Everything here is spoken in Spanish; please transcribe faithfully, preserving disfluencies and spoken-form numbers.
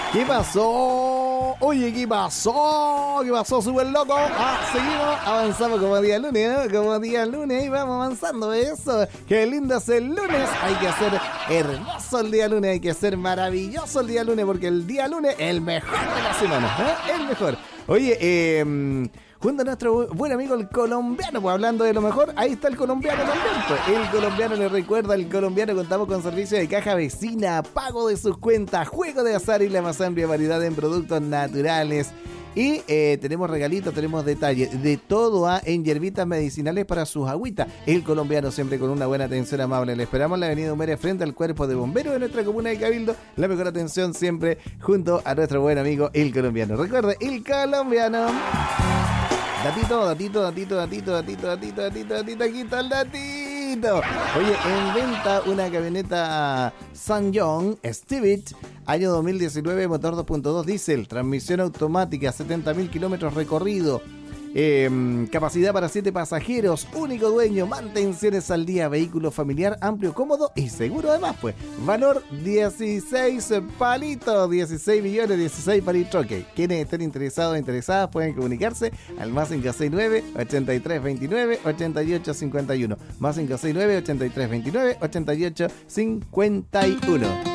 ¿Qué pasó? Oye, ¿qué pasó? ¿Qué pasó, súper loco? Ah, seguimos, avanzamos como día lunes, ¿no? Como día lunes, y vamos avanzando, eso. Qué lindo es el lunes. Hay que hacer hermoso el día lunes, hay que hacer maravilloso el día lunes, porque el día lunes es el mejor de la semana, ¿eh? El mejor. Oye, eh... junto a nuestro buen amigo el colombiano, pues hablando de lo mejor, ahí está el colombiano también, pues. El colombiano le recuerda, el colombiano contamos con servicio de caja vecina, pago de sus cuentas, juego de azar y la más amplia variedad en productos naturales. Y eh, tenemos regalitos, tenemos detalles, de todo a en hierbitas medicinales para sus agüitas. El colombiano siempre con una buena atención amable. Le esperamos en la avenida Humere frente al cuerpo de bomberos de nuestra comuna de Cabildo. La mejor atención siempre junto a nuestro buen amigo el colombiano. Recuerde, el colombiano. Datito, datito, datito, datito, datito, datito, datito, datito, aquí está el datito. Oye, en venta una camioneta SsangYong Civic, año dos mil diecinueve, motor dos punto dos diésel, transmisión automática, setenta mil kilómetros recorrido. Eh, capacidad para siete pasajeros, único dueño, mantenciones al día, vehículo familiar, amplio, cómodo y seguro además, pues. Valor dieciséis palitos, dieciséis millones, dieciséis palitos. Ok, quienes estén interesados o interesadas pueden comunicarse al más cinco seis nueve, ochenta y tres veintinueve, ochenta y ocho cincuenta y uno. Más cinco seis nueve, ochenta y tres veintinueve, ochenta y ocho cincuenta y uno.